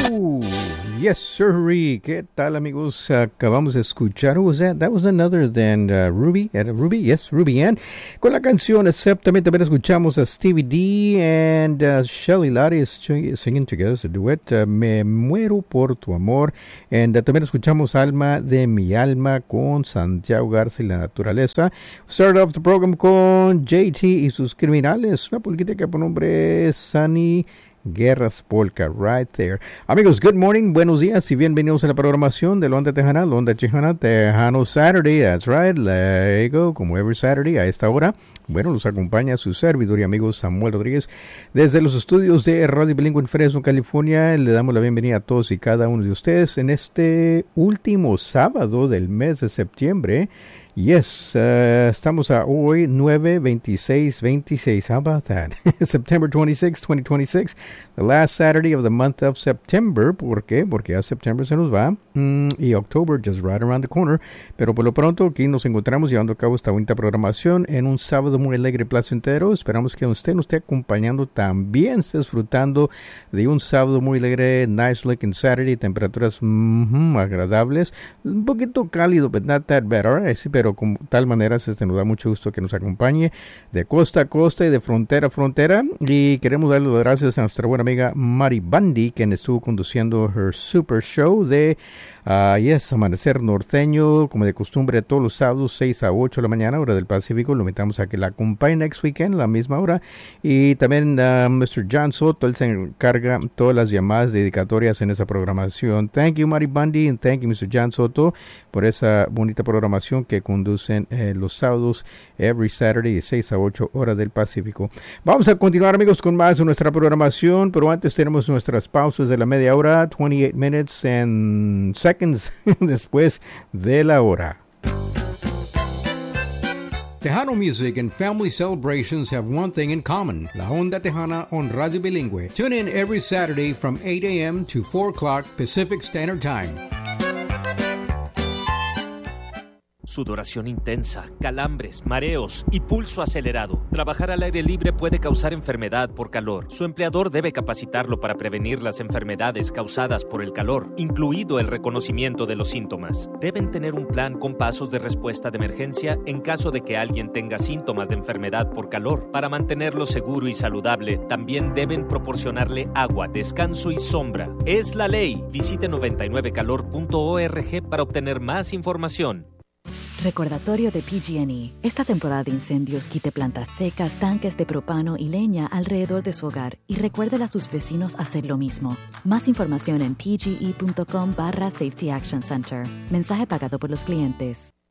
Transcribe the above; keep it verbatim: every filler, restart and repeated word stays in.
Woo! Yes, sirree. ¿Qué tal, amigos? Acabamos de escuchar. Who was that? That was another than uh, Ruby. Era Ruby? Yes, Ruby Ann. Con la canción Acéptame. También escuchamos a Stevie D and uh, Shelly Lari singing together. It's a duet. Uh, Me muero por tu amor. And uh, también escuchamos Alma de mi alma con Santiago Garza y la naturaleza. Start off the program con J T y sus criminales. Una política por nombre Sunny Guerras Polka, right there. Amigos, good morning, buenos días y bienvenidos a la programación de Londa Tejana, Londa Tejana, Tejano Saturday, that's right, there you go, como every Saturday a esta hora. Bueno, nos acompaña su servidor y amigo Samuel Rodríguez desde los estudios de Radio Bilingüe en Fresno, California. Le damos la bienvenida a todos y cada uno de ustedes en este último sábado del mes de septiembre. Yes, uh, estamos a hoy nueve veintiséis veintiséis. How about that? September twenty-sixth, twenty twenty-six, the last Saturday of the month of September. ¿Por qué? Porque ya septiembre se nos va mm, y October just right around the corner. Pero por lo pronto aquí nos encontramos llevando a cabo esta bonita programación en un sábado muy alegre y placentero. Esperamos que usted nos esté acompañando también, esté disfrutando de un sábado muy alegre, nice looking Saturday, temperaturas mm, agradables, un poquito cálido, but not that bad, all right? Sí, pero Pero con tal manera este, nos da mucho gusto que nos acompañe de costa a costa y de frontera a frontera. Y queremos darle las gracias a nuestra buena amiga Mari Bundy, quien estuvo conduciendo her super show de uh, yes, Amanecer Norteño, como de costumbre todos los sábados, seis a ocho de la mañana, hora del Pacífico. Lo invitamos a que la acompañe next weekend, a la misma hora. Y también uh, mister John Soto, él se encarga todas las llamadas dedicatorias en esa programación. Thank you, Mari Bundy, and thank you, mister John Soto, por esa bonita programación que conducen eh, los sábados, every Saturday, de seis a ocho horas del Pacífico. Vamos a continuar, amigos, con más de nuestra programación, pero antes tenemos nuestras pausas de la media hora, twenty-eight minutes and seconds después de la hora. Tejano music and family celebrations have one thing in common. La Onda Tejana on Radio Bilingüe. Tune in every Saturday from eight a.m. to four o'clock Pacific Standard Time. Sudoración intensa, calambres, mareos y pulso acelerado. Trabajar al aire libre puede causar enfermedad por calor. Su empleador debe capacitarlo para prevenir las enfermedades causadas por el calor, incluido el reconocimiento de los síntomas. Deben tener un plan con pasos de respuesta de emergencia en caso de que alguien tenga síntomas de enfermedad por calor. Para mantenerlo seguro y saludable, también deben proporcionarle agua, descanso y sombra. Es la ley. Visite noventa y nueve calor punto org para obtener más información. Recordatorio de P G and E. Esta temporada de incendios quite plantas secas, tanques de propano y leña alrededor de su hogar y recuerde a sus vecinos hacer lo mismo. Más información en pge.com barra Safety Action Center. Mensaje pagado por los clientes.